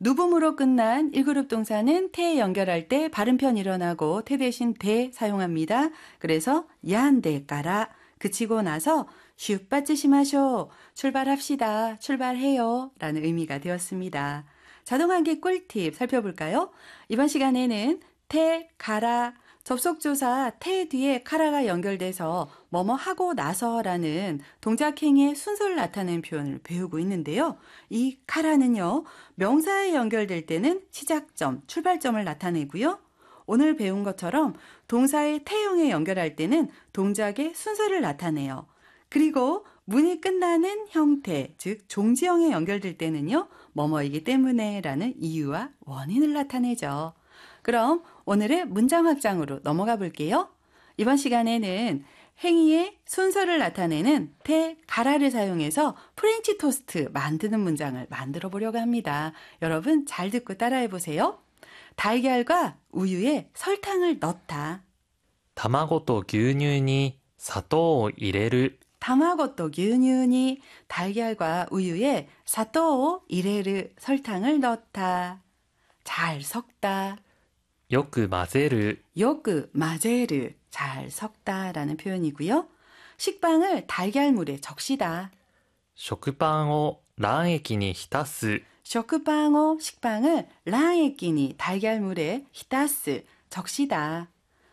누붐으로 끝난 1그룹 동사는 태 연결할 때 발음편 일어나고 태 대신 대 사용합니다. 그래서 야한데 까라 그치고 나서 슈빠찌시마쇼 출발합시다 출발해요 라는 의미가 되었습니다. 자동환기 꿀팁 살펴볼까요? 이번 시간에는 태, 가라, 접속조사 태 뒤에 카라가 연결돼서 뭐뭐 하고 나서라는 동작행위의 순서를 나타내는 표현을 배우고 있는데요. 이 카라는요, 명사에 연결될 때는 시작점, 출발점을 나타내고요. 오늘 배운 것처럼 동사의 태형에 연결할 때는 동작의 순서를 나타내요. 그리고 문이 끝나는 형태, 즉 종지형에 연결될 때는요, 뭐뭐이기 때문에 라는 이유와 원인을 나타내죠. 그럼 오늘의 문장 확장으로 넘어가 볼게요. 이번 시간에는 행위의 순서를 나타내는 태, 가라를 사용해서 프렌치 토스트 만드는 문장을 만들어 보려고 합니다. 여러분 잘 듣고 따라해 보세요. 달걀과 우유에 설탕을 넣다. 卵と牛乳に砂糖を入れる 타마고또牛乳に 달걀과 우유에 사토 이레르 설탕을 넣다. 잘 섞다. よく混ぜる 요크 마제르 잘 섞다라는 표현이고요. 식빵을 달걀물에 적시다. 食パンを卵液に浸す 쇼크빵오 식빵을 랑에끼니 달걀물에 히타스 적시다.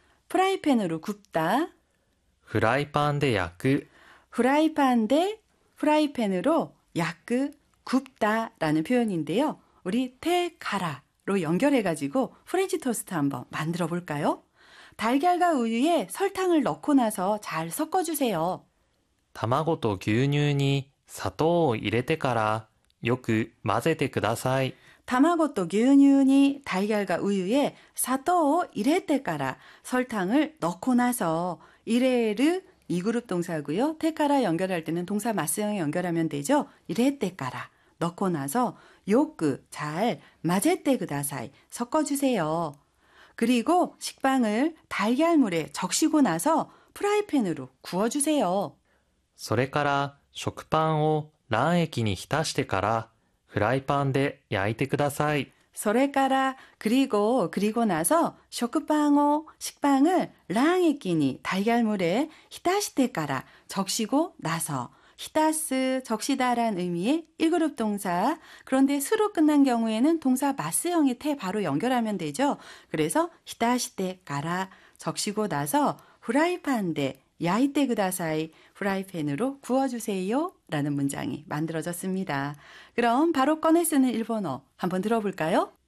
프라이팬으로 굽다. フライパンで焼く 프라이팬 대 프라이팬으로 야크 굽다라는 표현인데요. 우리 테카라로 연결해가지고 프렌치 토스트 한번 만들어 볼까요? 달걀과 우유에 설탕을 넣고 나서 잘 섞어주세요. 卵と牛乳に砂糖を入れてからよく混ぜてください 타마고또牛乳に 달걀과 우유에 사토 이레테까라 설탕을 넣고 나서 이레르 2그룹 동사고요. 테까라 연결할 때는 동사 마스형에 연결하면 되죠. 이레테까라 넣고 나서 요크 잘 마제테 그다사이 섞어주세요. 그리고 식빵을 달걀물에 적시고 나서 프라이팬으로 구워주세요. それから食パンを卵液に浸してからフライパンで焼いてください 소레까라 그리고 나서 쇼크빵오 식빵을 랑에끼니 달걀물에 히타시테까라 적시고 나서 히타스 적시다란 의미의 1그룹 동사. 그런데 스로 끝난 경우에는 동사 마스형의 태 바로 연결하면 되죠. 그래서 히타시테까라 적시고 나서 후라이팬데 야이테 그다사이 프라이팬으로 구워주세요 라는 문장이 만들어졌습니다. 그럼 바로 꺼내 쓰는 일본어 한번 들어볼까요?